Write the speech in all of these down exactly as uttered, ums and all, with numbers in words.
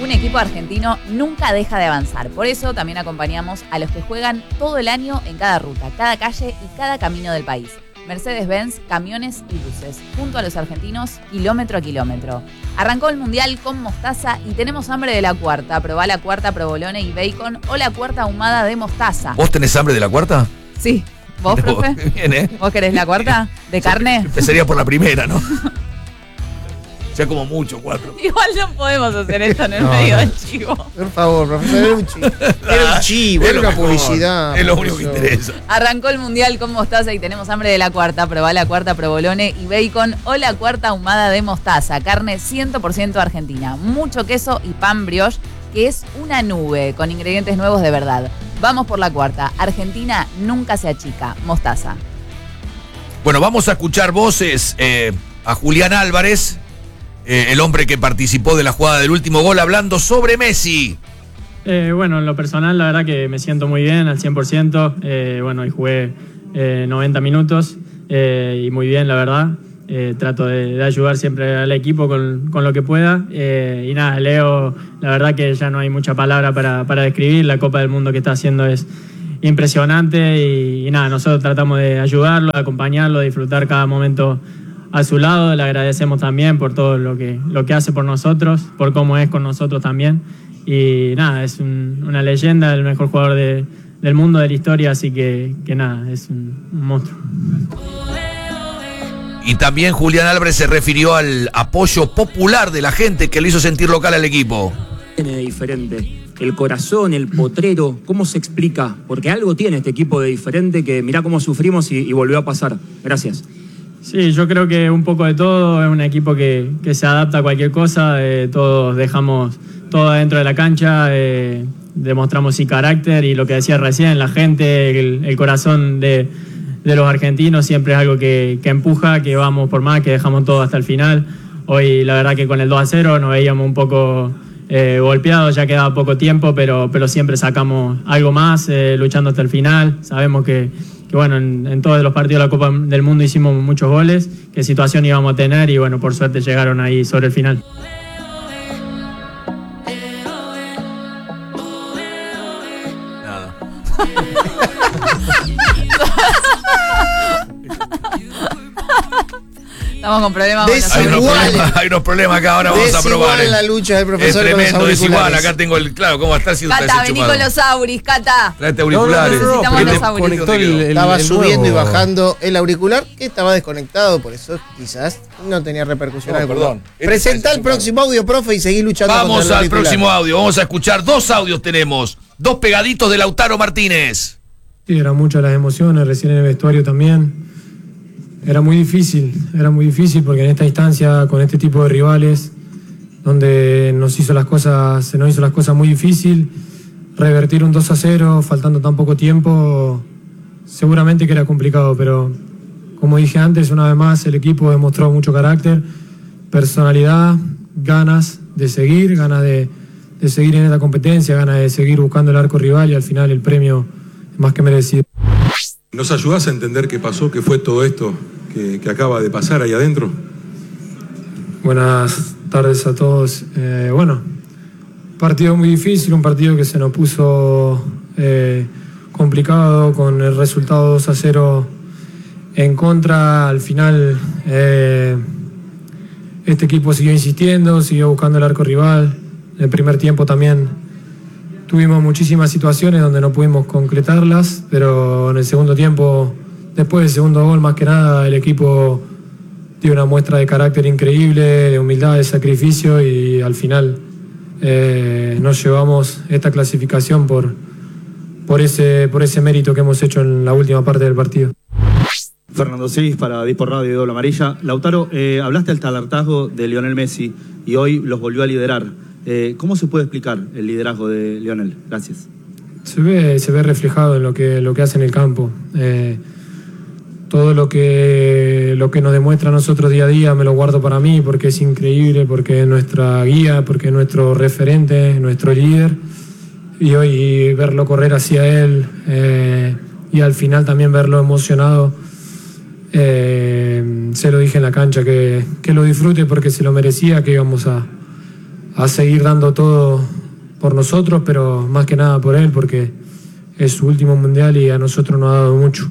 un equipo argentino nunca deja de avanzar. Por eso también acompañamos a los que juegan todo el año en cada ruta, cada calle y cada camino del país. Mercedes-Benz, camiones y luces, junto a los argentinos, kilómetro a kilómetro. Arrancó el Mundial con mostaza y tenemos hambre de la cuarta. Probá la cuarta provolone y bacon o la cuarta ahumada de mostaza. ¿Vos tenés hambre de la cuarta? Sí. ¿Vos, no, profe? Bien, ¿eh? ¿Vos querés la cuarta? ¿De carne? Empezaría por la primera, ¿no? Ya como mucho, cuatro. Igual no podemos hacer esto en el no, medio no. del chivo. Por favor, profesor, era un chivo. Era un chivo, era una publicidad. Es lo único que interesa. Arrancó el Mundial con mostaza y tenemos hambre de la cuarta. Probá la cuarta provolone y bacon o la cuarta ahumada de mostaza. Carne cien por ciento argentina. Mucho queso y pan brioche, que es una nube con ingredientes nuevos de verdad. Vamos por la cuarta. Argentina nunca se achica. Mostaza. Bueno, vamos a escuchar voces eh, a Julián Álvarez, eh, el hombre que participó de la jugada del último gol, hablando sobre Messi. Eh, bueno, en lo personal, la verdad que me siento muy bien, al cien por ciento. Eh, bueno, y jugué eh, noventa minutos eh, y muy bien, la verdad. Eh, trato de, de ayudar siempre al equipo con, con lo que pueda. Eh, y nada, Leo, la verdad que ya no hay mucha palabra para, para describir. La Copa del Mundo que está haciendo es impresionante y, y nada, nosotros tratamos de ayudarlo, de acompañarlo, de disfrutar cada momento a su lado. Le agradecemos también por todo lo que, lo que hace por nosotros, por cómo es con nosotros también. Y nada, es un, una leyenda, el mejor jugador de, del mundo, de la historia, así que, que nada, es un, un monstruo. Y también Julián Álvarez se refirió al apoyo popular de la gente que le hizo sentir local al equipo. Tiene de diferente el corazón, el potrero, ¿cómo se explica? Porque algo tiene este equipo de diferente que mirá cómo sufrimos y, y volvió a pasar. Gracias. Sí, yo creo que un poco de todo, es un equipo que, que se adapta a cualquier cosa, eh, todos dejamos todo adentro de la cancha, eh, demostramos sí carácter y lo que decía recién, la gente, el, el corazón de... de los argentinos siempre es algo que, que empuja, que vamos por más, que dejamos todo hasta el final. Hoy la verdad que con el dos a cero nos veíamos un poco eh, golpeados, ya quedaba poco tiempo, pero, pero siempre sacamos algo más, eh, luchando hasta el final. Sabemos que, que bueno, en, en todos los partidos de la Copa del Mundo hicimos muchos goles, qué situación íbamos a tener y bueno, por suerte llegaron ahí sobre el final. Nada. Estamos con problemas. Hay unos problemas, hay unos problemas acá, ahora vamos a probar. Es la lucha del profesor. Es tremendo, es igual. Acá tengo el. Claro, ¿cómo va a estar si Cata, vení con los auris, Cata. Traete auriculares. No, no, no, no, necesitamos los auris. El, el, estaba el subiendo nuevo. Y bajando el auricular que estaba desconectado, por eso quizás no tenía repercusión. No, alguna. perdón. Presentá el próximo audio, profe, y seguí luchando. Vamos al próximo audio. Vamos a escuchar dos audios tenemos. Dos pegaditos de Lautaro Martínez. Sí, eran muchas las emociones, recién en el vestuario también. Era muy difícil, era muy difícil porque en esta instancia, con este tipo de rivales, donde nos hizo las cosas, se nos hizo las cosas muy difícil, revertir un dos a cero, faltando tan poco tiempo, seguramente que era complicado, pero como dije antes, una vez más, el equipo demostró mucho carácter, personalidad, ganas de seguir, ganas de, de seguir en esta competencia, ganas de seguir buscando el arco rival y al final el premio es más que merecido. ¿Nos ayudás a entender qué pasó, qué fue todo esto que, que acaba de pasar ahí adentro? Buenas tardes a todos. Eh, bueno, partido muy difícil, un partido que se nos puso eh, complicado con el resultado dos a cero en contra. Al final eh, este equipo siguió insistiendo, siguió buscando el arco rival. En el primer tiempo también tuvimos muchísimas situaciones donde no pudimos concretarlas, pero en el segundo tiempo, después del segundo gol, más que nada, el equipo dio una muestra de carácter increíble, de humildad, de sacrificio y al final eh, nos llevamos esta clasificación por, por, ese, por ese mérito que hemos hecho en la última parte del partido. Fernando Cis para Dispor Radio y Doble Amarilla. Lautaro, eh, hablaste del talartazgo de Lionel Messi y hoy los volvió a liderar. Eh, ¿Cómo se puede explicar el liderazgo de Lionel? Gracias. Se ve, se ve reflejado en lo que, lo que hace en el campo. Eh, todo lo que, lo que nos demuestra a nosotros día a día me lo guardo para mí porque es increíble, porque es nuestra guía, porque es nuestro referente, nuestro líder. Y hoy verlo correr hacia él eh, y al final también verlo emocionado, eh, se lo dije en la cancha, que, que lo disfrute porque se lo merecía, que íbamos a a seguir dando todo por nosotros, pero más que nada por él, porque es su último mundial y a nosotros nos ha dado mucho.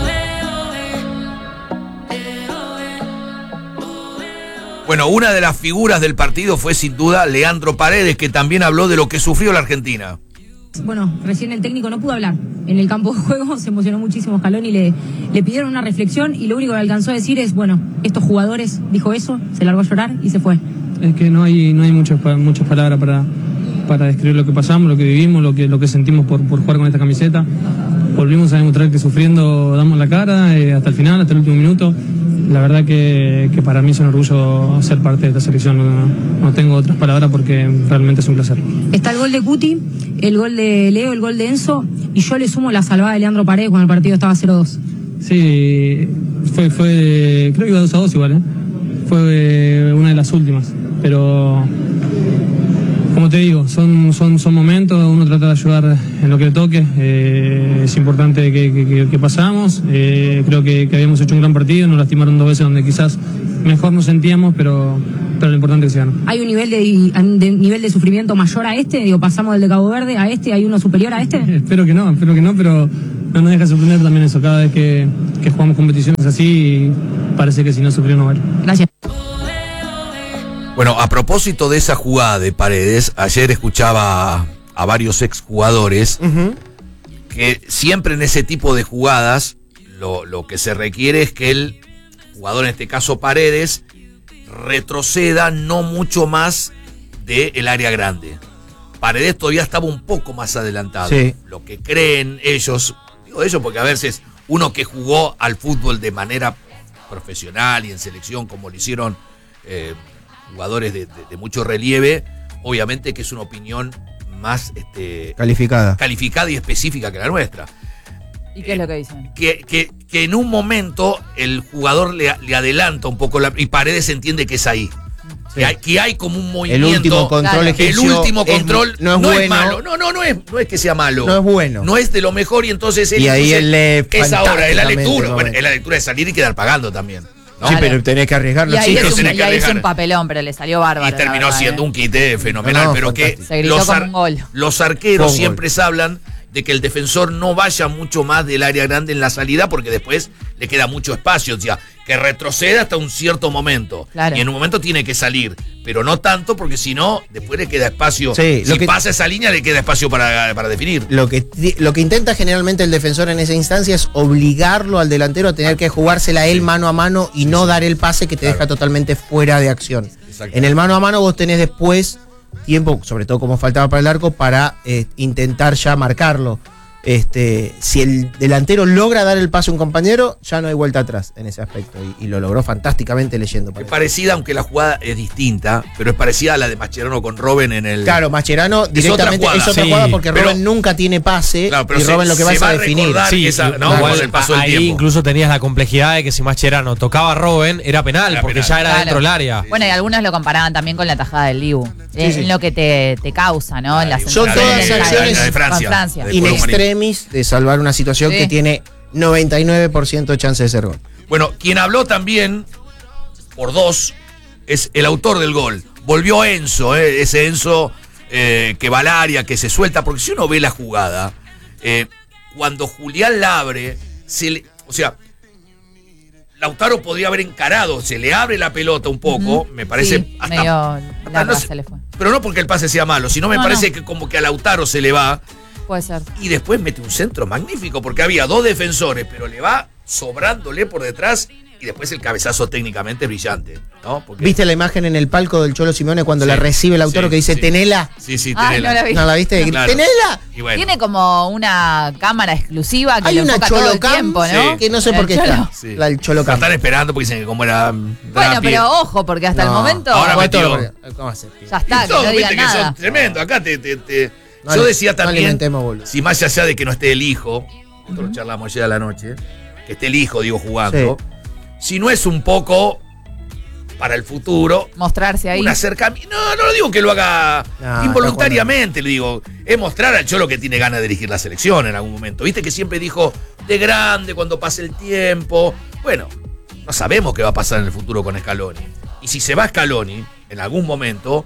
Bueno, una de las figuras del partido fue sin duda Leandro Paredes, que también habló de lo que sufrió la Argentina. Bueno, recién el técnico no pudo hablar. En el campo de juego se emocionó muchísimo Scaloni y le, le pidieron una reflexión y lo único que alcanzó a decir es, bueno, estos jugadores, dijo eso, se largó a llorar y se fue. Es que no hay, no hay muchas, muchas palabras para, para describir lo que pasamos, lo que vivimos, lo que, lo que sentimos por, por jugar con esta camiseta. Volvimos a demostrar que sufriendo damos la cara eh, hasta el final, hasta el último minuto. La verdad que, que para mí es un orgullo ser parte de esta selección. No, no tengo otras palabras porque realmente es un placer. Está el gol de Cuti, el gol de Leo, el gol de Enzo, y yo le sumo la salvada de Leandro Paredes cuando el partido estaba cero dos. Sí, fue, fue creo que iba dos a dos igual, ¿eh? Fue una de las últimas, pero como te digo, son, son, son momentos, uno trata de ayudar en lo que le toque, eh, es importante que, que, que pasamos, eh, creo que, que habíamos hecho un gran partido, nos lastimaron dos veces donde quizás mejor nos sentíamos, pero, pero lo importante es que se ganó. ¿Hay un nivel de, de, nivel de sufrimiento mayor a este? Digo, pasamos del de Cabo Verde a este, ¿hay uno superior a este? Espero que no, espero que no, pero no nos deja sorprender también eso, cada vez que, que jugamos competiciones así, parece que si no sufrió no vale. Gracias. Bueno, a propósito de esa jugada de Paredes, ayer escuchaba a, a varios exjugadores uh-huh. que siempre en ese tipo de jugadas lo, lo que se requiere es que el jugador, en este caso Paredes, retroceda no mucho más del área grande. Paredes todavía estaba un poco más adelantado. Sí. Lo que creen ellos, digo ellos porque a veces uno que jugó al fútbol de manera profesional y en selección como lo hicieron eh, jugadores de, de, de mucho relieve, obviamente que es una opinión más este, calificada. calificada y específica que la nuestra. ¿Y qué es lo que dicen? Que, que, que en un momento el jugador le, le adelanta un poco la, y Paredes entiende que es ahí. Sí. Que, hay, que hay como un movimiento. El último control claro. El último control es, no es no bueno. Es malo. No, no, no es, no es que sea malo. No es bueno. No es de lo mejor y entonces él y ahí él lee es ahora, es la lectura. Bueno, es la lectura de salir y quedar pagando también. ¿no? Sí, pero tenés que arriesgarlo. Y ahí, sí, es, un, que y ahí es un papelón, pero le salió bárbaro. Y terminó verdad, siendo ¿eh? un quite fenomenal. No, no, pero fantástico. que se gritó los, como ar un gol. los arqueros un siempre gol. hablan de que el defensor no vaya mucho más del área grande en la salida porque después le queda mucho espacio. O sea, que retroceda hasta un cierto momento. Claro. Y en un momento tiene que salir. Pero no tanto porque si no, después le queda espacio. Sí, si que, pasa esa línea, le queda espacio para, para definir. Lo que, lo que intenta generalmente el defensor en esa instancia es obligarlo al delantero a tener que jugársela él mano a mano y no dar el pase que te claro. deja totalmente fuera de acción. En el mano a mano vos tenés después tiempo, sobre todo como faltaba para el arco, para eh, intentar ya marcarlo. Este, si el delantero logra dar el pase a un compañero, ya no hay vuelta atrás en ese aspecto. Y, y lo logró fantásticamente leyendo. Es parecida, aunque la jugada es distinta, pero es parecida a la de Mascherano con Robben en el. Claro, Mascherano directamente es otra jugada, es otra sí, jugada porque pero, Robben nunca tiene pase claro, y se, Robben lo que va es a definir. Sí, esa, no, igual, el paso del ahí tiempo. Incluso tenías la complejidad de que si Mascherano tocaba a Robben era penal, era porque penal. ya era claro. dentro del área. Bueno, y algunos lo comparaban también con la tajada del Dibu. Sí, es sí. lo que te, te causa, ¿no? Claro, las son todas acciones de Francia, Francia. in extremis de salvar una situación sí. que tiene noventa y nueve por ciento de chance de ser gol. Bueno, quien habló también por dos es el autor del gol. Volvió Enzo, eh, ese Enzo eh, que va al área, que se suelta, porque si uno ve la jugada, eh, cuando Julián la abre, se le, o sea, Lautaro podría haber encarado, se le abre la pelota un poco, uh-huh. me parece. Sí, hasta, medio hasta no se, se le fue. Pero no porque el pase sea malo, sino me no, parece no. que como que a Lautaro se le va. Puede ser. Y después mete un centro magnífico, porque había dos defensores, pero le va sobrándole por detrás. Y después el cabezazo técnicamente brillante, ¿no? Porque... ¿Viste la imagen en el palco del Cholo Simeone cuando sí, la recibe el autor sí, que dice sí. Tenela? Sí, sí, ah, Tenela. No la, vi. ¿No la viste? No, claro. ¡Tenela! Y bueno. Tiene como una cámara exclusiva que hay lo una enfoca todo el Cholocam, tiempo, ¿no? Sí. Que no sé el por qué Cholo. está. Sí. La del Cholocam. La están esperando porque dicen que como era. Bueno, pero ojo, porque hasta no, el momento. Ahora metió. ¿Cómo hace? Ya está, todo, que no digan viste nada. Que son tremendo. Acá te. te, te... No, yo decía también. No si más allá de que no esté el hijo, nosotros uh-huh. charlamos ayer a la noche, que esté el hijo, digo, jugando. Sí. Si no es un poco para el futuro mostrarse ahí, un acercamiento, no, no lo digo que lo haga no, involuntariamente, le digo, es mostrar al Cholo que tiene ganas de dirigir la selección en algún momento. Viste que siempre dijo de grande cuando pase el tiempo. Bueno, no sabemos qué va a pasar en el futuro con Scaloni. Y si se va Scaloni en algún momento,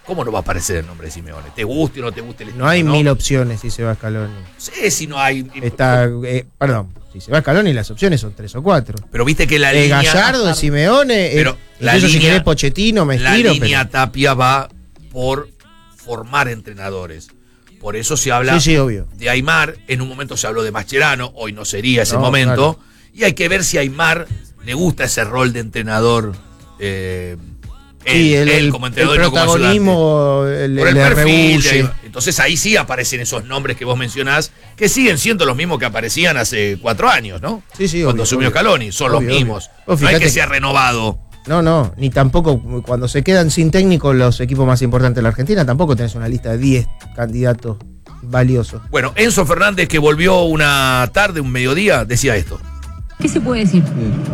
¿cómo no va a aparecer el nombre de Simeone? ¿Te guste o no te guste el estilo? No hay ¿no? mil opciones si se va Scaloni. No sé si no hay. Está, eh, perdón, si se va Scaloni las opciones son tres o cuatro. Pero viste que la eh, línea. Gallardo, de Simeone, pero eh, la incluso línea, si querés Pochettino, me la estiro. línea pero... Tapia va por formar entrenadores. Por eso se habla sí, sí, obvio. de Aimar. En un momento se habló de Mascherano, hoy no sería ese no, momento. Claro. Y hay que ver si a Aimar le gusta ese rol de entrenador. Eh, sí, él, el, él como entrenador el y no como protagonismo, el, por el el perfil rebuse. de, entonces ahí sí aparecen esos nombres que vos mencionás, que siguen siendo los mismos que aparecían hace cuatro años, ¿no? Sí, sí, cuando obvio, asumió obvio. Scaloni, son Obvio, los mismos. obvio. No es que que se ha renovado. No, no, ni tampoco cuando se quedan sin técnico los equipos más importantes de la Argentina, tampoco tenés una lista de diez candidatos valiosos. Bueno, Enzo Fernández, que volvió una tarde, un mediodía, decía esto. ¿Qué se puede decir?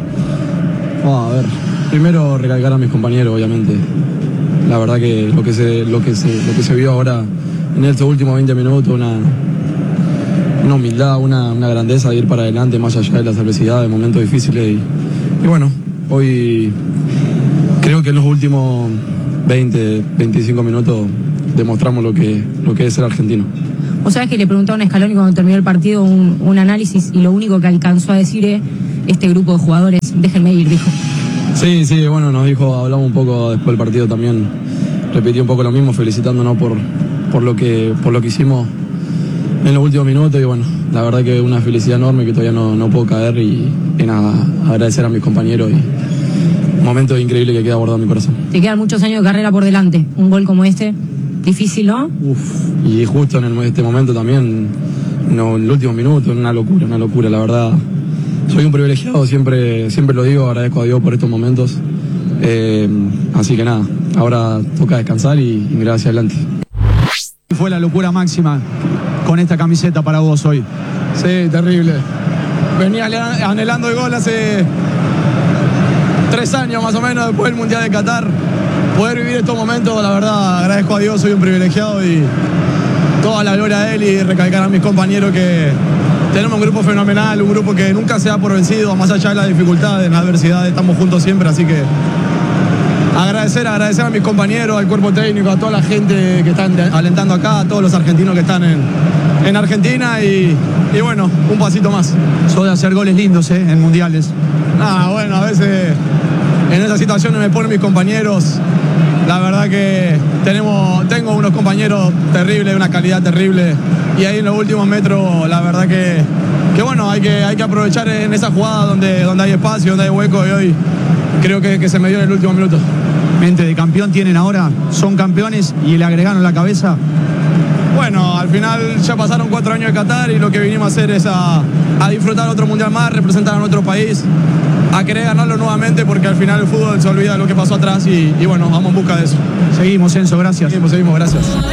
Oh, a ver, primero recalcar a mis compañeros, obviamente. La verdad que lo que se, lo que se, lo que se vio ahora en estos últimos veinte minutos, una, una humildad, una, una grandeza de ir para adelante más allá de las adversidades, de momentos difíciles. Y, y bueno, hoy creo que en los últimos veinte, veinticinco minutos demostramos lo que, lo que es ser argentino. Vos sabés que le preguntaron a Scaloni cuando terminó el partido un, un análisis y lo único que alcanzó a decir es: este grupo de jugadores, déjenme ir, dijo. Sí, sí, bueno, nos dijo, hablamos un poco después del partido también, repitió un poco lo mismo, felicitándonos por, por, lo, que, por lo que hicimos en los últimos minutos y bueno, la verdad que una felicidad enorme que todavía no, no puedo caer y, y nada, agradecer a mis compañeros y un momento increíble que queda guardado en mi corazón. Te quedan muchos años de carrera por delante, un gol como este, difícil, ¿no? Uf, y justo en el, este momento también, no, en el último minuto, una locura, una locura, la verdad. Soy un privilegiado, siempre, siempre lo digo, agradezco a Dios por estos momentos. Eh, así que nada, ahora toca descansar y, y mirar hacia adelante. Fue la locura máxima con esta camiseta para vos hoy. Sí, terrible. Venía anhelando el gol hace tres años más o menos después del Mundial de Qatar. Poder vivir estos momentos, la verdad, agradezco a Dios, soy un privilegiado y toda la gloria a él y recalcar a mis compañeros que tenemos un grupo fenomenal, un grupo que nunca se da por vencido, más allá de las dificultades, de las adversidades, estamos juntos siempre, así que agradecer, agradecer a mis compañeros, al cuerpo técnico, a toda la gente que están alentando acá, a todos los argentinos que están en, en Argentina y, y bueno, un pasito más. Sos de hacer goles lindos, ¿eh? En mundiales. Ah, bueno, a veces en esas situaciones me ponen mis compañeros. La verdad que tenemos, tengo unos compañeros terribles, una calidad terrible. Y ahí en los últimos metros, la verdad que, que bueno, hay que, hay que aprovechar en esa jugada donde, donde hay espacio, donde hay hueco. Y hoy creo que, que se me dio en el último minuto. Mente de campeón tienen ahora, son campeones y le agregaron la cabeza. Bueno, al final ya pasaron cuatro años de Qatar y lo que vinimos a hacer es a, a disfrutar otro mundial más, representar a nuestro país, a querer ganarlo nuevamente porque al final el fútbol se olvida de lo que pasó atrás y, y bueno, vamos en busca de eso. Seguimos, Enzo, gracias. Seguimos, seguimos, gracias.